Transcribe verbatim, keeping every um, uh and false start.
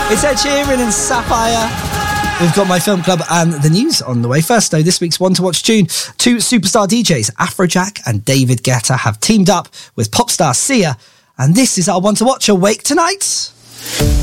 It's Ed Sheeran and Sapphire. We've got my film club and the news on the way. First, though, this week's One to Watch tune. Two superstar D Js, Afrojack and David Guetta, have teamed up with pop star Sia. And this is our One to Watch Awake Tonight.